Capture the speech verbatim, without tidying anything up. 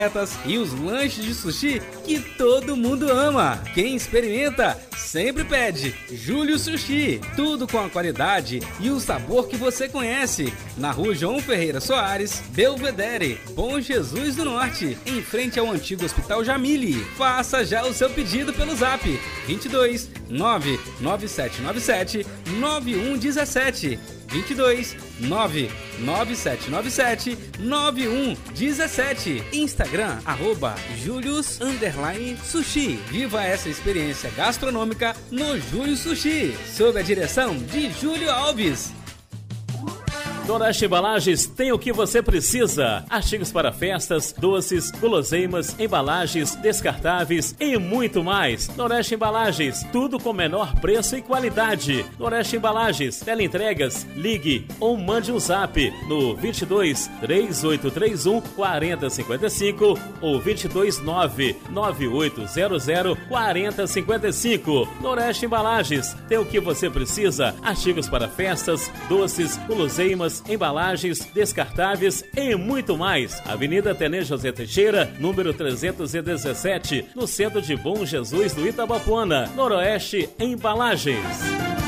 e os lanches de sushi que todo mundo ama. Quem experimenta sempre pede. Júlio Sushi, tudo com a qualidade e o sabor que você conhece. Na rua João Ferreira Soares, Belvedere, Bom Jesus do Norte, em frente ao antigo Hospital Jamile. Faça já o seu pedido pelo zap vinte e dois, nove nove sete nove sete, nove um um sete. vinte e dois, nove nove sete nove sete, nove um um sete. Instagram, arroba Julius underline Sushi. Viva essa experiência gastronômica no Júlio Sushi, sob a direção de Júlio Alves. Noroeste Embalagens tem o que você precisa: artigos para festas, doces, guloseimas, embalagens, descartáveis e muito mais. Noroeste Embalagens, tudo com menor preço e qualidade. Noroeste Embalagens, teleentregas, ligue ou mande um zap no vinte e dois, três oito três um, quatro zero cinco cinco ou vinte e dois, nove nove oito zero zero, quatro zero cinco cinco. Noroeste Embalagens tem o que você precisa: artigos para festas, doces, guloseimas, embalagens, descartáveis e muito mais. Avenida Tenente José Teixeira, número trezentos e dezessete, no centro de Bom Jesus do Itabapuana. Noroeste Embalagens.